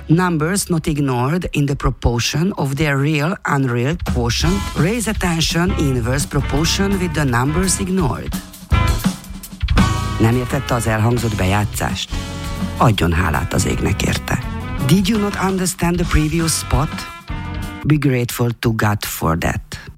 Numbers not ignored in the proportion of their real unreal quotient raise attention inverse proportion with the numbers ignored. Nem értette az elhangzott bejátszást? Adjon hálát az égnek érte. Did you not understand the previous spot? Be grateful to God for that.